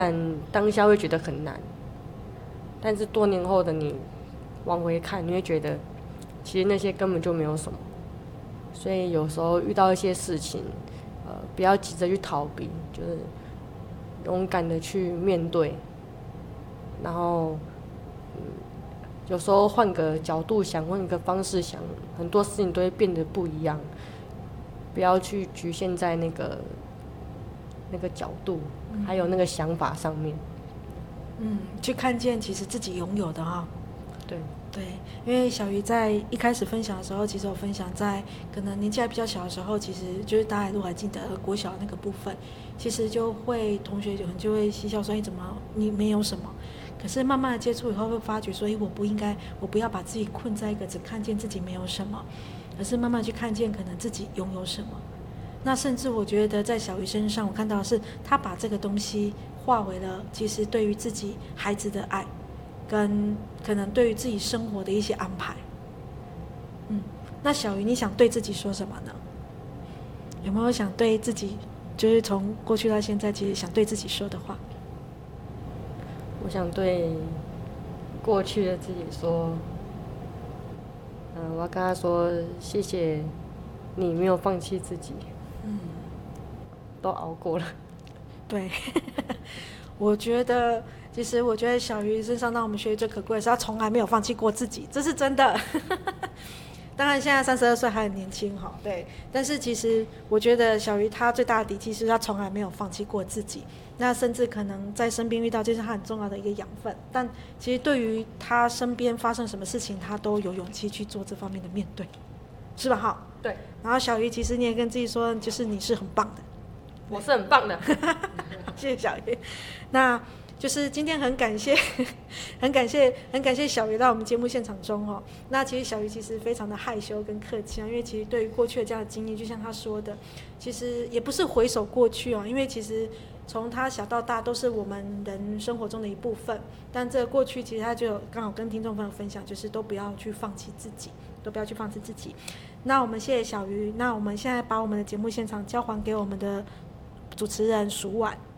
当下会觉得很难，但是多年后的你往回看，你会觉得其实那些根本就没有什么。所以有时候遇到一些事情，不要急着去逃避，就是勇敢的去面对，然后，有时候换个角度想，换个方式想，很多事情都会变得不一样。不要去局限在那个角度，还有那个想法上面。 去看见其实自己拥有的对， 对，因为小鱼在一开始分享的时候，其实我分享在可能年纪还比较小的时候，其实就是大家如果还记得国小那个部分，其实就会同学可能就会嬉笑说：“你怎么你没有什么？”可是慢慢的接触以后，会发觉说：“我不要把自己困在一个只看见自己没有什么，而是慢慢去看见可能自己拥有什么。”那甚至我觉得在小鱼身上，我看到的是他把这个东西化为了其实对于自己孩子的爱，跟可能对于自己生活的一些安排。那小鱼，你想对自己说什么呢？有没有想对自己，就是从过去到现在，其实想对自己说的话？ 我想对过去的自己说，我要跟他说谢谢你没有放弃自己，都熬过了。 对，我觉得小鱼身上让我们学最可贵的是，他从来没有放弃过自己，这是真的。当然，现在32岁还很年轻哈，对。但是其实我觉得小鱼他最大的底气是他从来没有放弃过自己。那甚至可能在身边遇到，这是他很重要的一个养分。但其实对于他身边发生什么事情，他都有勇气去做这方面的面对，是吧？哈， 对。 然后小鱼，其实你也跟自己说，就是你是很棒的。 我是很棒的。 谢谢小鱼。那就是今天很感谢很感谢小鱼到我们节目现场中哦。那其实小鱼其实非常的害羞跟客气，因为其实对于过去的这样的经历，就像他说的，其实也不是回首过去哦，因为其实从他小到大都是我们人生活中的一部分。但这个过去其实他就有刚好跟听众朋友分享，就是都不要去放弃自己，都不要去放弃自己。那我们谢谢小鱼。那我们现在把我们的节目现场交还给我们的主持人蜀婉。